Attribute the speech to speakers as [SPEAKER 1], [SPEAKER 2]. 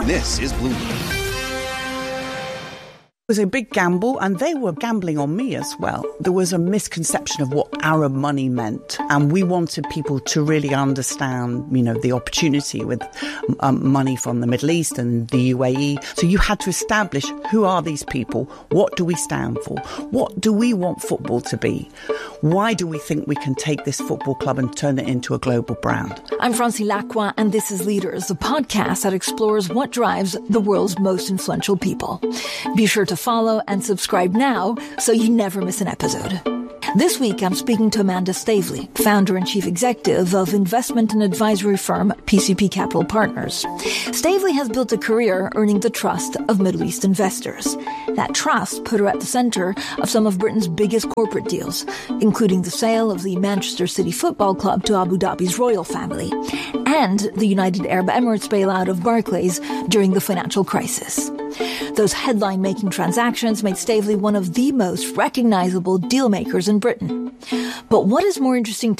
[SPEAKER 1] This is Bloomberg.
[SPEAKER 2] It was a big gamble, and they were gambling on me as well. There was a misconception of what Arab money meant, and we wanted people to really understand, the opportunity with money from the Middle East and the UAE. So you had to establish, who are these people? What do we stand for? What do we want football to be? Why do we think we can take this football club and turn it into a global brand?
[SPEAKER 3] I'm Francie Lacqua, and this is Leaders, the podcast that explores what drives the world's most influential people. Be sure to follow and subscribe now so you never miss an episode. This week, I'm speaking to Amanda Stavely, founder and chief executive of investment and advisory firm PCP Capital Partners. Stavely has built a career earning the trust of Middle East investors. That trust put her at the center of some of Britain's biggest corporate deals, including the sale of the Manchester City Football Club to Abu Dhabi's royal family and the United Arab Emirates bailout of Barclays during the financial crisis. Those headline-making transactions made Stavely one of the most recognizable deal makers in Britain. But what is more interesting